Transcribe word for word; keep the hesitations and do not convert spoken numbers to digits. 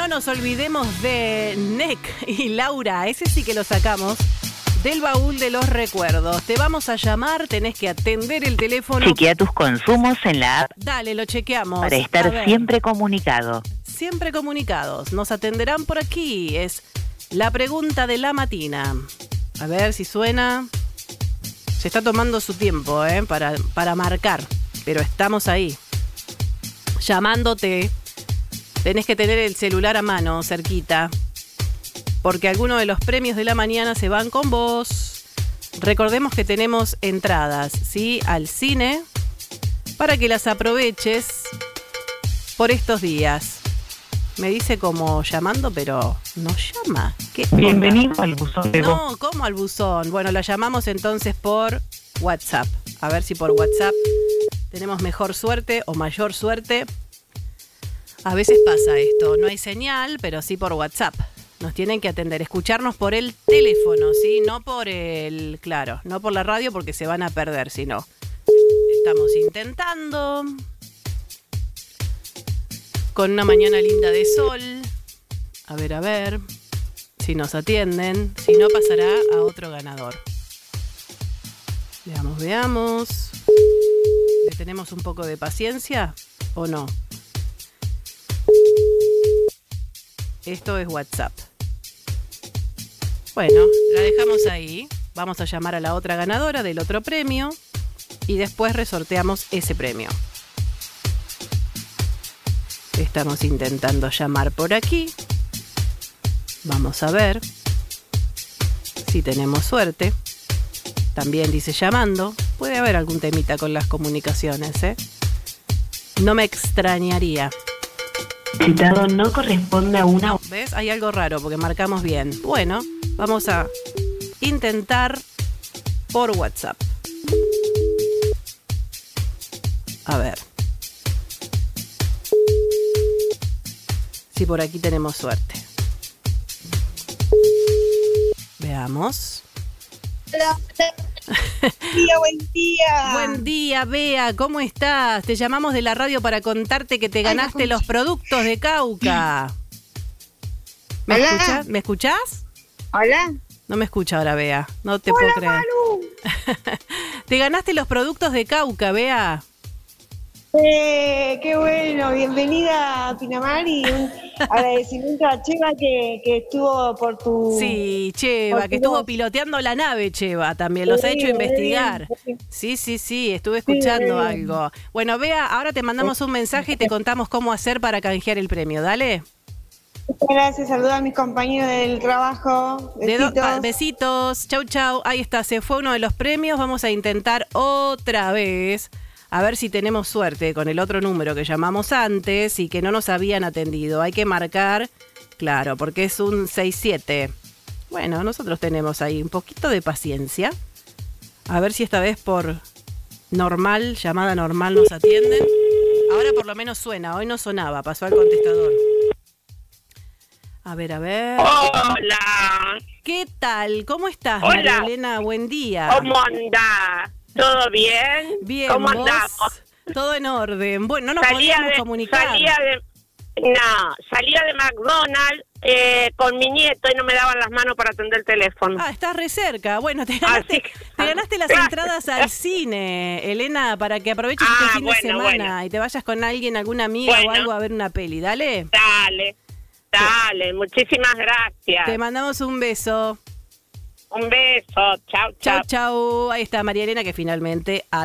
no nos olvidemos de Nick y Laura. Ese sí que lo sacamos del baúl de los recuerdos. Te vamos a llamar, tenés que atender el teléfono. Chequea tus consumos en la app. Dale, lo chequeamos. Para estar siempre comunicado. Siempre comunicados. Nos atenderán por aquí. Es la pregunta de la matina. A ver si suena. Se está tomando su tiempo, ¿eh? Para, para marcar. Pero estamos ahí. Llamándote. Tenés que tener el celular a mano, cerquita. Porque algunos de los premios de la mañana se van con vos. Recordemos que tenemos entradas, ¿sí? Al cine. Para que las aproveches por estos días. Me dice como llamando, pero no llama. ¿Qué Bienvenido onda? Al buzón de voz. No, ¿cómo al buzón? Bueno, la llamamos entonces por WhatsApp. A ver si por WhatsApp tenemos mejor suerte o mayor suerte. A veces pasa esto. No hay señal, pero sí por WhatsApp. Nos tienen que atender, escucharnos por el teléfono, ¿sí? No por el... Claro, no por la radio porque se van a perder, si no. Estamos intentando... Con una mañana linda de sol. A ver, a ver. Si nos atienden. Si no, pasará a otro ganador. Veamos, veamos. ¿Le tenemos un poco de paciencia o no? Esto es WhatsApp. Bueno, la dejamos ahí. Vamos a llamar a la otra ganadora del otro premio. Y después resorteamos ese premio. Estamos intentando llamar por aquí. Vamos a ver si tenemos suerte. También dice llamando. Puede haber algún temita con las comunicaciones, ¿eh? No me extrañaría. Citado no corresponde a una... No, ¿ves? Hay algo raro porque marcamos bien. Bueno, vamos a intentar por WhatsApp. A ver. Si por aquí tenemos suerte. Veamos. Hola. Buen día, buen día. Buen día, Bea. ¿Cómo estás? Te llamamos de la radio para contarte que te ganaste Ay, los productos de Cauca. ¿Me Hola. escuchás? ¿Me escuchás? Hola. No me escucha ahora, Bea. No te Hola, puedo creer. Manu. Te ganaste los productos de Cauca, Bea. Eh, qué bueno, bienvenida a Pinamar y un agradecimiento a Cheva que, que estuvo por tu... Sí, Cheva, por que tu estuvo voz. piloteando la nave, Cheva, también. Los Sí, ha hecho investigar. sí. Sí, sí, sí, estuve escuchando Sí. algo. Bueno, Bea, ahora te mandamos un mensaje y te contamos cómo hacer para canjear el premio. Dale. Muchas gracias, saludos a mis compañeros del trabajo. Dedo- Besitos. ah, besitos. Chau, chau. Ahí está, se fue uno de los premios. Vamos a intentar otra vez. A ver si tenemos suerte con el otro número que llamamos antes y que no nos habían atendido. Hay que marcar, claro, porque es un seis siete. Bueno, nosotros tenemos ahí un poquito de paciencia. A ver si esta vez por normal, llamada normal, nos atienden. Ahora por lo menos suena, hoy no sonaba, pasó al contestador. A ver, a ver. Hola. ¿Qué tal? ¿Cómo estás, Hola. María Elena? Buen día. ¿Cómo andás? ¿Todo bien? Bien, ¿Cómo ¿vos? andamos? Todo en orden. Bueno, no nos Salía podíamos de, comunicar. salía de, no, salía de McDonald's eh, con mi nieto y no me daban las manos para atender el teléfono. Ah, estás re cerca. Bueno, te ganaste, Así que- te ganaste las entradas al cine, Elena, para que aproveches Ah, este fin bueno, de semana bueno. y te vayas con alguien, alguna amiga Bueno. o algo a ver una peli. Dale. Dale, dale, muchísimas gracias. Te mandamos un beso. Un beso, chau, Chau, chau. chau. Ahí está María Elena que finalmente...